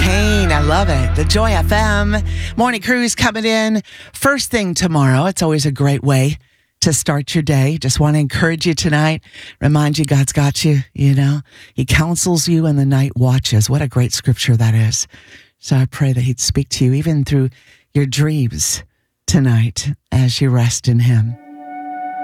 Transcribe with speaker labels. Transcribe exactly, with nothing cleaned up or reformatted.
Speaker 1: Kane, I love it. The Joy F M Morning Cruise coming in first thing tomorrow. It's always a great way to start your day. Just want to encourage you tonight, remind you God's got you, you know. He counsels you in the night watches. What a great scripture that is. So I pray that he'd speak to you even through your dreams tonight as you rest in him.